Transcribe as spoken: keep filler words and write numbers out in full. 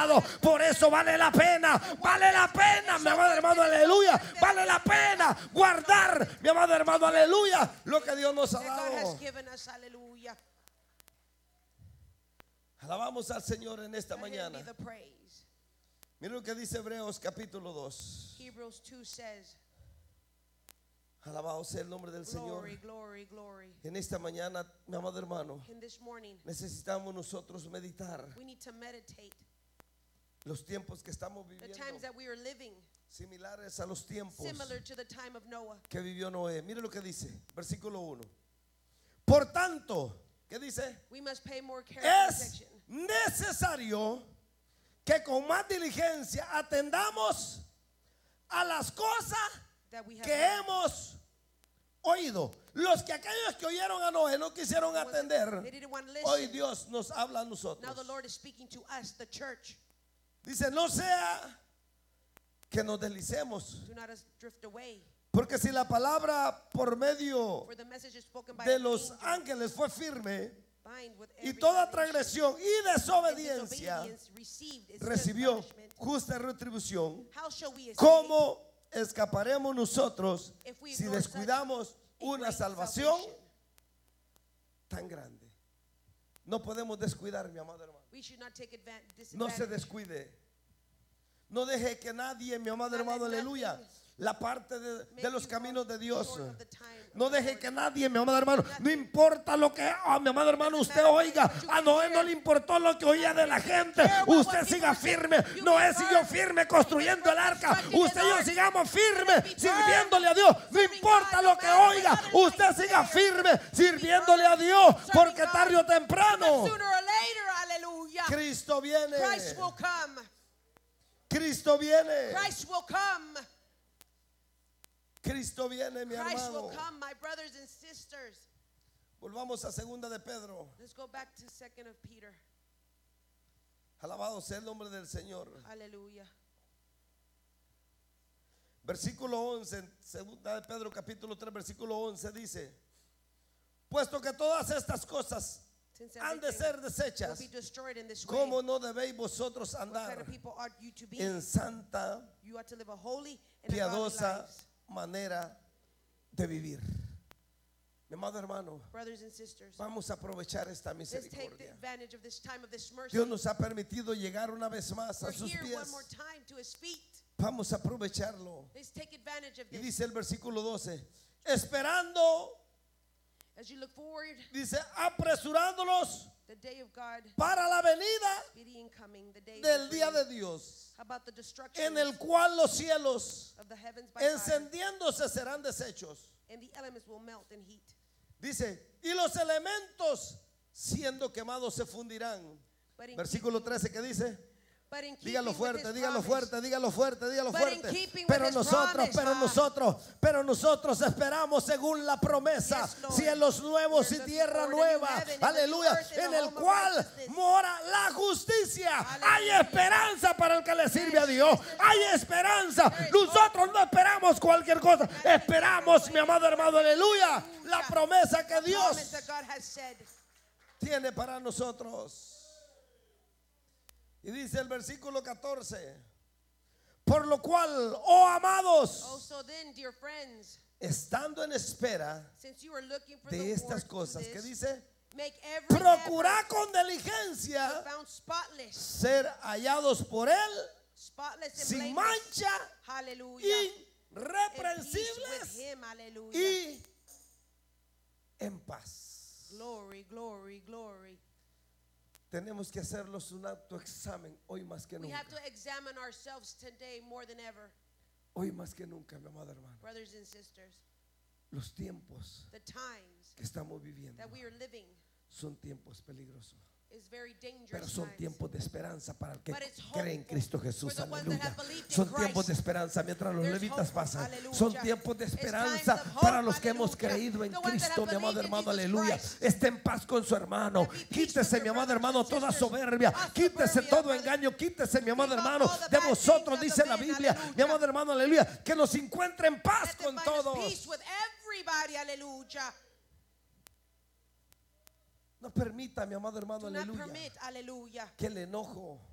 pasado. Por eso vale la pena, vale la pena, mi amado hermano, aleluya. Vale la pena guardar, mi amado hermano, aleluya, lo que Dios nos ha that God has dado. given us. Hallelujah. Alabamos al Señor en esta To Him mañana. be the praise. Mira lo que dice Hebreos capítulo dos. Hebrews two says, Alabado sea el nombre del Señor. glory, glory, glory. En esta mañana, mi amado hermano, In this morning, necesitamos nosotros meditar we need to meditate los tiempos que estamos the viviendo, times that we are living, similares a los tiempos similar to the time of Noah. que vivió Noé. Mire lo que dice, versículo uno. Por tanto, ¿qué dice? We must pay more careful Es attention. necesario que con más diligencia atendamos a las cosas That we have que hemos oído. Los que aquellos que oyeron a Noé no quisieron atender, They didn't want to hoy listen. Dios nos habla a Now nosotros. the Lord is speaking to us, the church. Dice, no sea que nos deslicemos, Do not us drift away. porque si la palabra por medio For the message is spoken by de an los angel, ángeles fue firme, bind with y every toda violation, transgresión y and desobediencia disobedience received its just recibió punishment. justa retribución. How shall we escape ¿Cómo escaparemos nosotros if we si ignore descuidamos such a una great salvación salvation? tan grande? No podemos descuidar, mi amado hermano. We should not take advantage. No se descuide. No deje que nadie, mi amado Not hermano, let aleluya, nothing la parte de, de los caminos de Dios. short of the time of No the deje Lord. que nadie, mi amado hermano, no importa lo que, ah, mi amado hermano, usted oiga. A Noé no le importó lo que oía de la gente. Usted siga firme. Noé siguió firme construyendo el arca. Usted y yo sigamos firmes sirviéndole a Dios. No importa lo que oiga. Usted siga firme sirviéndole a Dios, porque tarde o temprano Sooner or later, hallelujah, Cristo viene. Christ will come. Cristo viene. Christ will come. Cristo viene, mi Christ hermano. will come, my brothers and sisters. Volvamos a segunda de Pedro. Let's go back to Second of Peter. Alabado sea el nombre del Señor. Hallelujah. Versículo once, segunda de Pedro capítulo tres, versículo once dice: puesto que todas estas cosas Since han de everything ser will desechas, be destroyed in this way, ¿cómo no debéis vosotros what kind andar of people ought you to be? en santa, You ought to live a holy and a godly piadosa life. manera de vivir? Mi amado hermano, Brothers and sisters, vamos a aprovechar esta let's take the misericordia. advantage of this time of this mercy. Dios nos ha permitido llegar una vez más We're a sus here one pies. more time to his feet. Vamos a aprovecharlo. Let's take advantage of Y this. dice el versículo doce, esperando, As you look forward, dice, apresurándolos the day of God, para la venida speedy incoming, the day del will día bring. de Dios, How about the destruction en el cual los cielos of the heavens by fire, encendiéndose serán deshechos. and the elements will melt in heat. Dice, y los elementos siendo quemados se fundirán. But in Versículo keeping- trece que dice, but in dígalo keeping with fuerte, his dígalo promise, fuerte, dígalo fuerte, dígalo But in fuerte. keeping with Pero his nosotros, promise, pero ah. nosotros, pero nosotros esperamos según la promesa, Yes, Lord. cielos nuevos y We're looking tierra forward to nueva, new heaven and the new aleluya, earth and en the el home of cual righteousness. mora la justicia. Hay Hallelujah. esperanza para el que le sirve a Dios. Yes, Hay there's esperanza. There is Nosotros no esperamos cualquier cosa. Esperamos, mi amado hermano, aleluya, la promesa que The promise Dios that God has said. tiene para nosotros. Y dice el versículo catorce, por lo cual, oh amados, Oh, so then, dear friends, estando en espera since you are looking for de the estas Lord to cosas, que this, dice, make every procurá effort con diligencia to be found spotless, ser hallados por él spotless and sin blameless. mancha, Hallelujah. In peace with irreprensibles him. Hallelujah. y en paz. Glory, glory, glory. Tenemos que hacerlos un autoexamen hoy más que We nunca. have to examine ourselves today more than ever, Hoy más que nunca, mi amado hermano. brothers and sisters. Los tiempos The times que estamos viviendo that we are living son tiempos peligrosos, is very dangerous pero son times. tiempos de esperanza para el que But it's cree en hopeful Cristo for Jesús. the ones that Aleluya. have believed in Son Christ. tiempos de esperanza mientras los There's levitas hope. pasan. Hallelujah. Son tiempos de It's esperanza times of hope. para los que hemos Hallelujah. creído en The ones that Cristo, have mi amado believed in hermano. Jesus Aleluya. Christ. Esté en paz con su hermano. And be peace with Quítese, your mi amado brothers hermano, and toda sisters. soberbia. All Quítese soberbia, todo brother. engaño. Quítese, mi amado Keep off hermano, all the de bad vosotros, things dice of la the men. Biblia. Hallelujah. Mi amado hermano, aleluya. Que nos encuentre en paz Let them con find us todos. peace with everybody. Hallelujah. No permita, mi amado hermano, Do not aleluya, permit, hallelujah, que el enojo